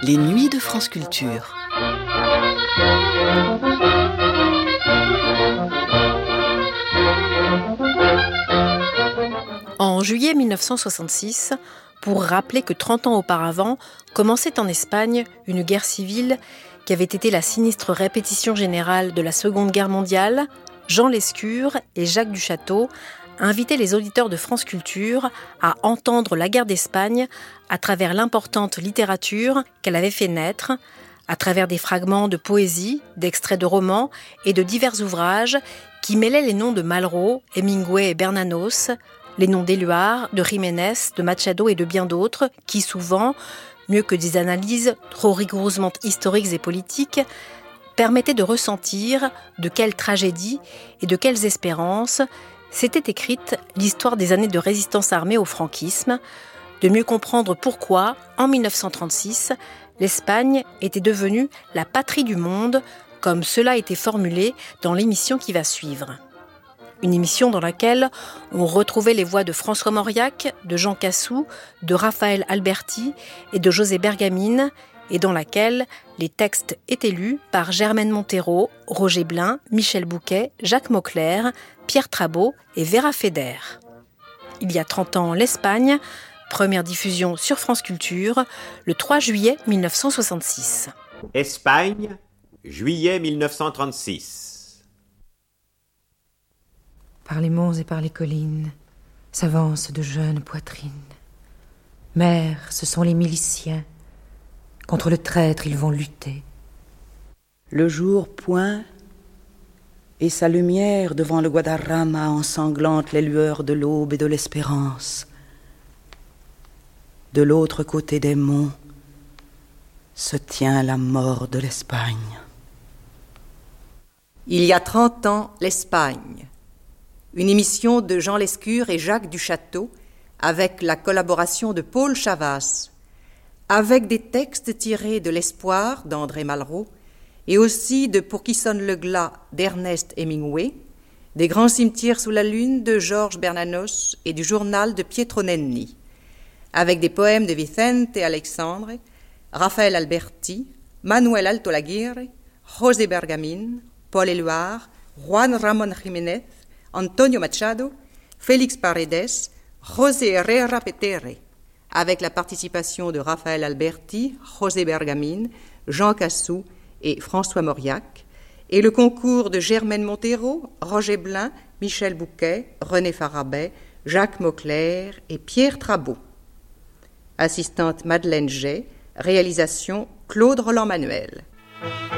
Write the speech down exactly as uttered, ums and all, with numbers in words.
Les nuits de France Culture. En juillet mille neuf cent soixante-six, pour rappeler que trente ans auparavant, commençait en Espagne une guerre civile qui avait été la sinistre répétition générale de la Seconde Guerre mondiale, Jean Lescure et Jacques Duchâteau invitaient les auditeurs de France Culture à entendre la guerre d'Espagne à travers l'importante littérature qu'elle avait fait naître, à travers des fragments de poésie, d'extraits de romans et de divers ouvrages qui mêlaient les noms de Malraux, Hemingway et Bernanos, les noms d'Éluard, de Jiménez, de Machado et de bien d'autres qui souvent, mieux que des analyses trop rigoureusement historiques et politiques, permettaient de ressentir de quelles tragédies et de quelles espérances s'était écrite l'histoire des années de résistance armée au franquisme, de mieux comprendre pourquoi, en mille neuf cent trente-six, l'Espagne était devenue la patrie du monde, comme cela a été formulé dans l'émission qui va suivre. Une émission dans laquelle on retrouvait les voix de François Mauriac, de Jean Cassou, de Raphaël Alberti et de José Bergamine, et dans laquelle les textes étaient lus par Germaine Montero, Roger Blin, Michel Bouquet, Jacques Mauclerc, Pierre Trabeau et Vera Feder. Il y a trente ans, l'Espagne, première diffusion sur France Culture, le trois juillet mille neuf cent soixante-six. Espagne, juillet mille neuf cent trente-six. Par les monts et par les collines s'avancent de jeunes poitrines. Mère, ce sont les miliciens. Contre le traître, ils vont lutter. Le jour pointe, et sa lumière devant le Guadarrama ensanglante les lueurs de l'aube et de l'espérance. De l'autre côté des monts se tient la mort de l'Espagne. Il y a trente ans, l'Espagne. Une émission de Jean Lescure et Jacques Duchâteau avec la collaboration de Paul Chavas, avec des textes tirés de L'Espoir d'André Malraux et aussi de Pour qui sonne le glas d'Ernest Hemingway, des Grands cimetières sous la lune de Georges Bernanos et du journal de Pietro Nenni, avec des poèmes de Vicente Alexandre, Raphaël Alberti, Manuel Alto Laguirre, José Bergamín, Paul Éluard, Juan Ramón Jiménez, Antonio Machado, Félix Paredes, José Herrera Petere, avec la participation de Raphaël Alberti, José Bergamín, Jean Cassou et François Mauriac, et le concours de Germaine Montero, Roger Blin, Michel Bouquet, René Farabet, Jacques Mauclerc et Pierre Trabeau. Assistante Madeleine Jay, réalisation Claude Roland-Manuel.